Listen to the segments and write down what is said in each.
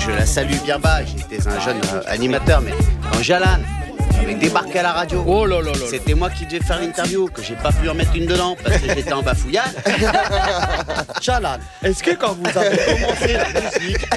je la salue bien bas. J'étais un jeune animateur, mais quand Jalan avait débarqué à la radio, c'était moi qui devais faire l'interview, que j'ai pas pu en mettre une dedans parce que j'étais en bafouillade. Jalan, est-ce que quand vous avez commencé la musique,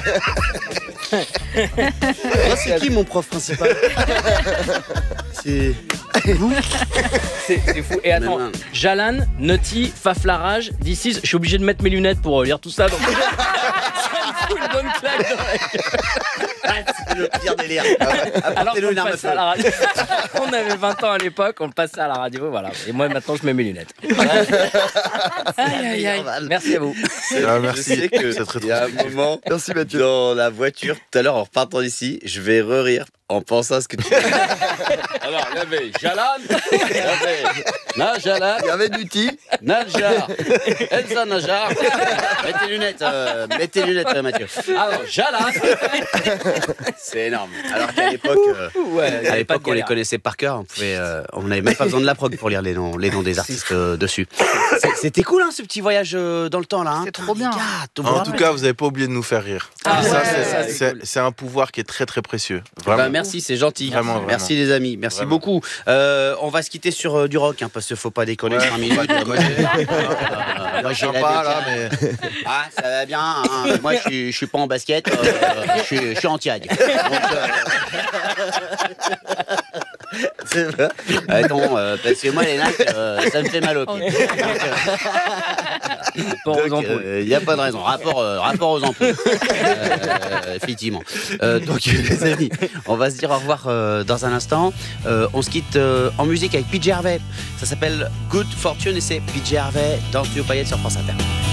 c'est qui mon prof principal? C'est vous. C'est fou. Et attends, Jalan, Nutty, Faflarage, This is, je suis obligé de mettre mes lunettes pour lire tout ça. Donc... ça me fout une bonne claque dans la gueule. C'est le pire délire. Alors qu'on passait à la radio. On avait 20 ans à l'époque, on passait à la radio, voilà. Et moi maintenant je mets mes lunettes. Aïe, aïe, aïe. Merci à vous. Merci. Je sais que c'est très il y a un moment, Merci Mathieu. dans la voiture, tout à l'heure en repartant d'ici, je vais rire en pensant à ce que tu dis. Alors, il y avait Jalan, il y avait Najalan, Il y avait Nutty. Najar, Elsa Najar. Mettez tes lunettes, Mathieu. Alors, Jalan. C'est énorme. Alors qu'à l'époque, on les connaissait par cœur. On n'avait même pas besoin de la prog pour lire les noms des artistes dessus. C'était cool, hein, ce petit voyage dans le temps là. Hein. C'est trop bien. En tout cas, vous n'avez pas oublié de nous faire rire. Ah, ça, ouais, c'est un pouvoir qui est très très précieux. Vraiment. Merci, c'est gentil. Vraiment. Merci les amis, merci Vraiment. beaucoup. On va se quitter sur du rock, hein, parce qu'il ne faut pas déconner 5 minutes. Sympa là, mais. Ah, ça va bien. Hein. Moi, je suis pas en basket, je suis en tiag. C'est vrai. Attends, parce que moi, les nattes, ça me fait mal au pied. Il n'y a pas de raison. Rapport aux ampoules. Effectivement. Donc, les amis, on va se dire au revoir dans un instant. On se quitte en musique avec PJ Harvey. Ça s'appelle Good Fortune et c'est PJ Harvey dans Studio Payette sur France Inter.